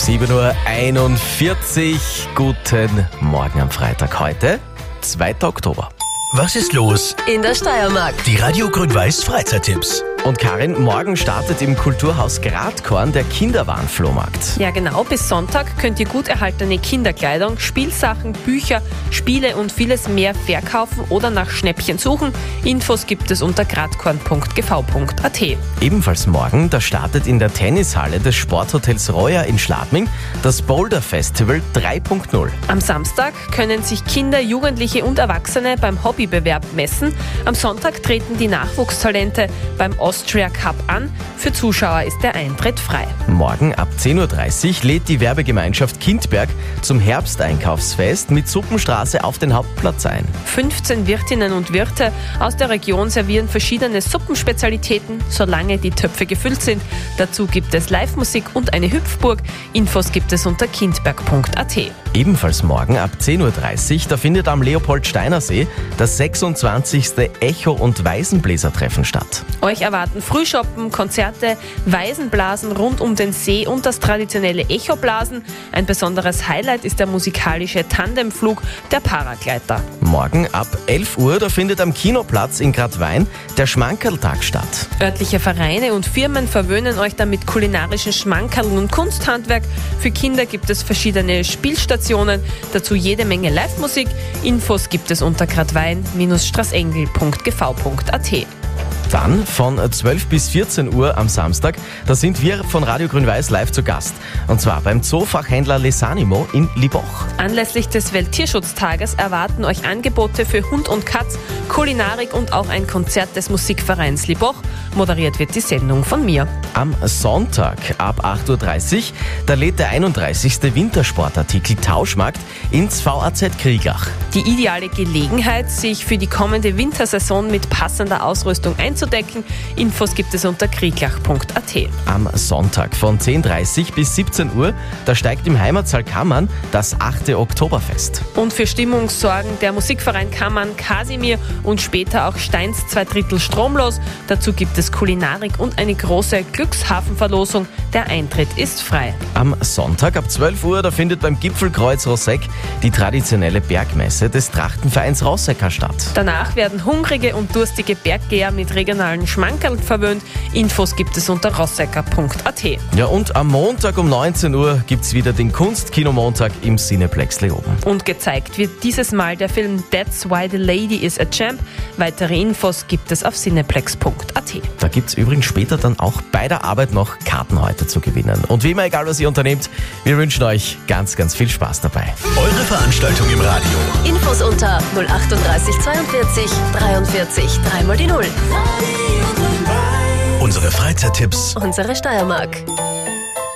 7:41 Uhr. Guten Morgen am Freitag. Heute, 2. Oktober. Was ist los? In der Steiermark. Die Radio Grün-Weiß Freizeittipps. Und Karin, morgen startet im Kulturhaus Gradkorn der Kinderwarenflohmarkt. Ja genau, bis Sonntag könnt ihr gut erhaltene Kinderkleidung, Spielsachen, Bücher, Spiele und vieles mehr verkaufen oder nach Schnäppchen suchen. Infos gibt es unter gradkorn.gv.at. Ebenfalls morgen, da startet in der Tennishalle des Sporthotels Roya in Schladming das Boulder Festival 3.0. Am Samstag können sich Kinder, Jugendliche und Erwachsene beim Hobbybewerb messen. Am Sonntag treten die Nachwuchstalente beim Austria Cup an. Für Zuschauer ist der Eintritt frei. Morgen ab 10:30 Uhr lädt die Werbegemeinschaft Kindberg zum Herbsteinkaufsfest mit Suppenstraße auf den Hauptplatz ein. 15 Wirtinnen und Wirte aus der Region servieren verschiedene Suppenspezialitäten, solange die Töpfe gefüllt sind. Dazu gibt es Live-Musik und eine Hüpfburg. Infos gibt es unter kindberg.at. Ebenfalls morgen ab 10:30 Uhr, da findet am Leopold-Steiner-See das 26. Echo- und Waisenbläsertreffen statt. Euch erwarten Frühschoppen, Konzerte, Waisenblasen rund um den See und das traditionelle Echoblasen. Ein besonderes Highlight ist der musikalische Tandemflug der Paragleiter. Morgen ab 11 Uhr, da findet am Kinoplatz in Gradwein der Schmankerltag statt. Örtliche Vereine und Firmen verwöhnen euch dann mit kulinarischen Schmankerln und Kunsthandwerk. Für Kinder gibt es verschiedene Spielstationen, dazu jede Menge Live-Musik. Infos gibt es unter gradwein-straßengel.gv.at. Dann von 12 bis 14 Uhr am Samstag, da sind wir von Radio Grün-Weiß live zu Gast. Und zwar beim Zoofachhändler Lesanimo in Liboch. Anlässlich des Welttierschutztages erwarten euch Angebote für Hund und Katz, Kulinarik und auch ein Konzert des Musikvereins Liboch. Moderiert wird die Sendung von mir. Am Sonntag ab 8:30 Uhr, da lädt der 31. Wintersportartikel Tauschmarkt ins VAZ Krieglach. Die ideale Gelegenheit, sich für die kommende Wintersaison mit passender Ausrüstung einzudecken. Infos gibt es unter krieglach.at. Am Sonntag von 10:30 bis 17 Uhr, da steigt im Heimatsaal Kammern das 8. Oktoberfest. Und für Stimmung sorgen der Musikverein Kammern, Kasimir und später auch Steins 2/3 stromlos. Dazu gibt es Kulinarik und eine große Glückshafenverlosung. Der Eintritt ist frei. Am Sonntag ab 12 Uhr, da findet beim Gipfelkreuz Rosseck die traditionelle Bergmesse des Trachtenvereins Rossecker statt. Danach werden hungrige und durstige Berggeher mit regionalen Schmankerl verwöhnt. Infos gibt es unter rossecker.at. Ja, und am Montag um 19 Uhr gibt's wieder den Kunstkiноmontag im Cineplex Leoben. Und gezeigt wird dieses Mal der Film That's Why the Lady is a Champ. Weitere Infos gibt es auf cineplex.at. Da gibt's übrigens später dann auch bei der Arbeit noch Karten heute zu gewinnen. Und wie immer, egal was ihr unternehmt, wir wünschen euch ganz, ganz viel Spaß dabei. Eure Veranstaltung im Radio. Infos unter 038 42 43 3 mal die 0. Unsere Freizeittipps. Unsere Steiermark.